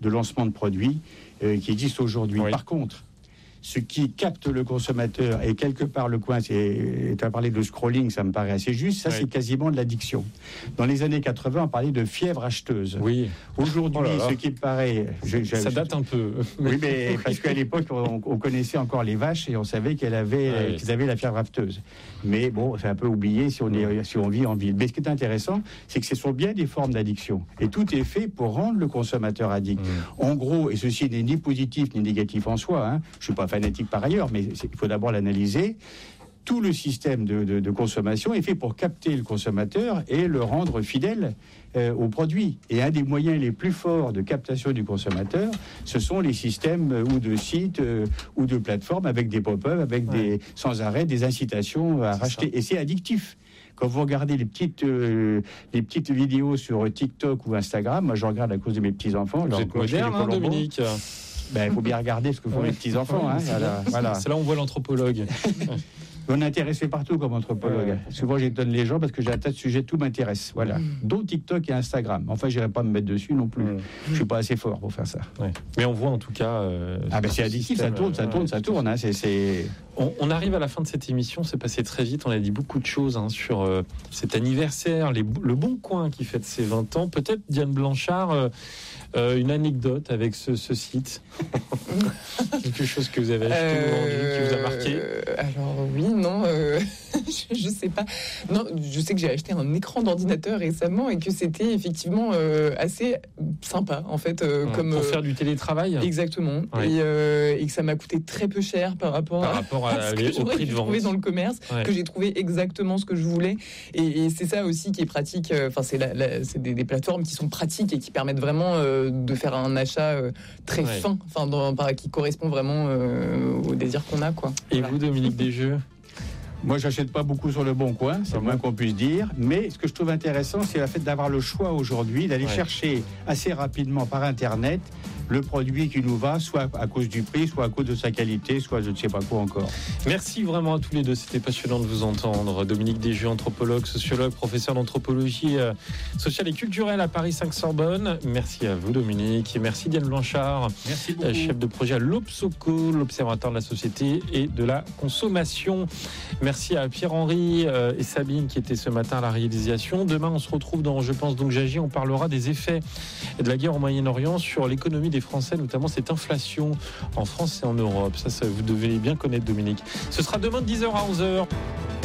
de lancement de produits qui existent aujourd'hui. Oui. Par contre, ce qui capte le consommateur et quelque part le coin, tu as parlé de scrolling, ça me paraît assez juste, ça c'est quasiment de l'addiction. Dans les années 80, on parlait de fièvre acheteuse. Oui. Aujourd'hui, ce qui me paraît... ça date un peu. Oui, mais parce qu'à l'époque, on connaissait encore les vaches et on savait qu'ils avaient la fièvre afteuse. Mais bon, c'est un peu oublié si on vit en ville. Mais ce qui est intéressant, c'est que ce sont bien des formes d'addiction. Et tout est fait pour rendre le consommateur addict. En gros, et ceci n'est ni positif ni négatif en soi, hein, je ne suis pas fanatique par ailleurs, mais il faut d'abord l'analyser. Tout le système de consommation est fait pour capter le consommateur et le rendre fidèle au produit. Et un des moyens les plus forts de captation du consommateur, ce sont les systèmes ou de sites ou de plateformes avec des pop-up, avec sans arrêt des incitations à racheter. Ça. Et c'est addictif. Quand vous regardez les petites vidéos sur TikTok ou Instagram, moi je regarde à cause de mes petits-enfants. Vous êtes moderne, hein, Dominique? Il faut bien regarder ce que font les petits-enfants. Voilà. C'est là où on voit l'anthropologue. On est intéressé partout comme anthropologue. Souvent, j'étonne les gens parce que j'ai un tas de sujets, tout m'intéresse. Voilà. Dont TikTok et Instagram. Enfin, je n'irai pas me mettre dessus non plus. Je ne suis pas assez fort pour faire ça. Mais on voit en tout cas... c'est addictif, ça tourne. Hein, On arrive à la fin de cette émission, c'est passé très vite. On a dit beaucoup de choses sur cet anniversaire, le Bon Coin qui fête ses 20 ans. Peut-être, Diane Blanchard... une anecdote avec ce site. Quelque chose que vous avez acheté aujourd'hui, qui vous a marqué? Alors oui, non, je sais pas. Non, je sais que j'ai acheté un écran d'ordinateur récemment et que c'était effectivement assez sympa en fait. Pour faire du télétravail. Exactement. Et que ça m'a coûté très peu cher par rapport à au prix de vente trouvé dans le commerce, que j'ai trouvé exactement ce que je voulais. Et c'est ça aussi qui est pratique. Enfin, c'est des plateformes qui sont pratiques et qui permettent vraiment de faire un achat très fin, qui correspond vraiment au désir qu'on a, quoi. Et vous, Dominique Desjeux? Moi, j'achète pas beaucoup sur le Bon Coin, c'est le moins qu'on puisse dire. Mais ce que je trouve intéressant, c'est le fait d'avoir le choix aujourd'hui, d'aller chercher assez rapidement par Internet le produit qui nous va, soit à cause du prix, soit à cause de sa qualité, soit je ne sais pas quoi encore. Merci vraiment à tous les deux, c'était passionnant de vous entendre. Dominique Desjeux, anthropologue, sociologue, professeur d'anthropologie sociale et culturelle à Paris 5 Sorbonne. Merci à vous, Dominique, et merci Diane Blanchard, chef de projet à l'Obsoco, l'Observatoire de la société et de la consommation. Merci à Pierre-Henri et Sabine qui étaient ce matin à la réalisation. Demain, on se retrouve dans Je pense donc j'agis. On parlera des effets de la guerre au Moyen-Orient sur l'économie des Français, notamment cette inflation en France et en Europe. Ça vous devez bien connaître, Dominique. Ce sera demain de 10h à 11h.